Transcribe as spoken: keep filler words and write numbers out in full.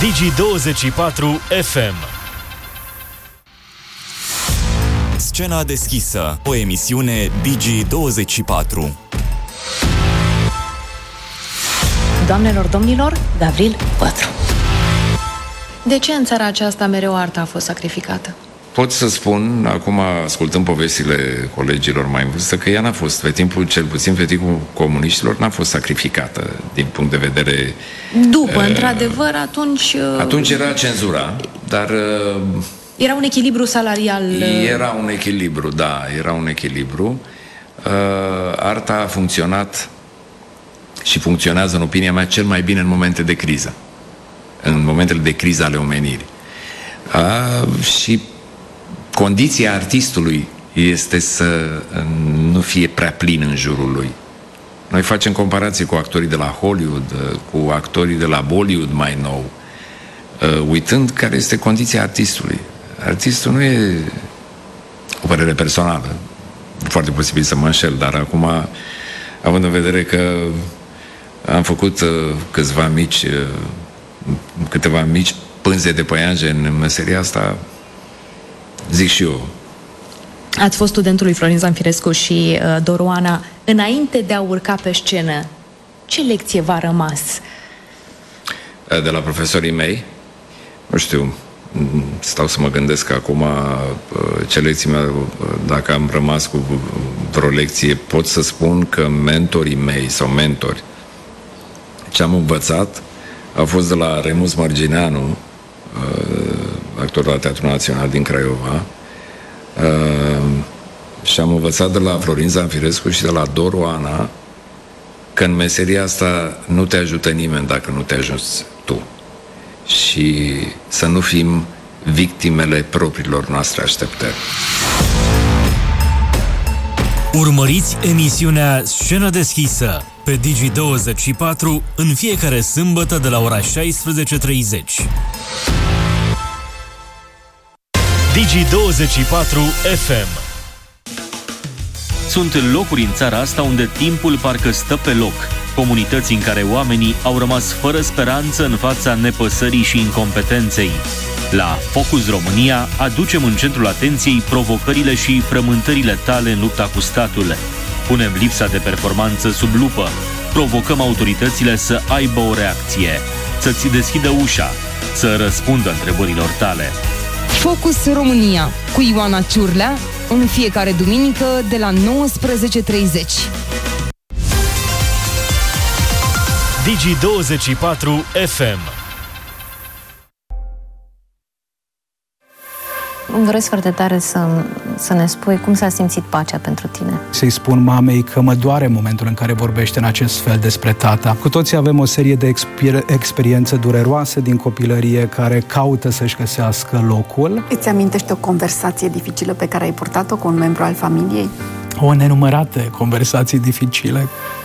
Digi douăzeci și patru F M. Scena deschisă, o emisiune Digi douăzeci și patru. Doamnelor, domnilor, Gavril patru. De ce în țara aceasta mereu arta a fost sacrificată? Pot să spun, acum ascultând povestile colegilor mai în vârstă, că ea n-a fost, pe timpul, cel puțin pe timpul comuniștilor, n-a fost sacrificată din punct de vedere... După, uh, într-adevăr, atunci... Uh, atunci era cenzura, dar... Uh, era un echilibru salarial... Uh, era un echilibru, da, era un echilibru. Uh, arta a funcționat și funcționează, în opinia mea, cel mai bine în momente de criză. În momentele de criză ale omenirii. Uh, și condiția artistului este să nu fie prea plin în jurul lui. Noi facem comparații cu actorii de la Hollywood, cu actorii de la Bollywood mai nou, uitând care este condiția artistului. Artistul nu e o părere personală. Foarte posibil să mă înșel, dar acum, având în vedere că am făcut câțiva mici, câteva mici pânze de păianjen în meseria asta, zic și eu. Ați fost studentul lui Florin Zanfirescu și uh, Doru Ana. Înainte de a urca pe scenă, ce lecție v-a rămas? De la profesorii mei? Nu știu, stau să mă gândesc acum ce lecții mea, dacă am rămas cu vreo lecție, pot să spun că mentorii mei sau mentori, ce am învățat a fost de la Remus Mărgineanu, actor la Teatrul Național din Craiova, uh, și am învățat de la Florin Zanfirescu și de la Doru Ana că în meseria asta nu te ajută nimeni dacă nu te ajuți tu, și să nu fim victimele propriilor noastre așteptări. Urmăriți emisiunea Scenă deschisă pe Digi douăzeci și patru în fiecare sâmbătă de la ora șaisprezece treizeci. Digi douăzeci și patru F M. Sunt locuri în țara asta unde timpul parcă stă pe loc. Comunități în care oamenii au rămas fără speranță în fața nepăsării și incompetenței. La Focus România aducem în centrul atenției provocările și frământările tale în lupta cu statul. Punem lipsa de performanță sub lupă. Provocăm autoritățile să aibă o reacție, să-ți deschidă ușa, să răspundă întrebărilor tale. Focus România cu Ioana Ciurlea în fiecare duminică de la nouăsprezece treizeci. Digi douăzeci și patru F M. Îmi doresc foarte tare să, să ne spui cum s-a simțit pacea pentru tine. Să-i spun mamei că mă doare momentul în care vorbește în acest fel despre tata. Cu toții avem o serie de exper- experiențe dureroase din copilărie care caută să-și găsească locul. Îți amintești o conversație dificilă pe care ai purtat-o cu un membru al familiei? O nenumărate conversații dificile.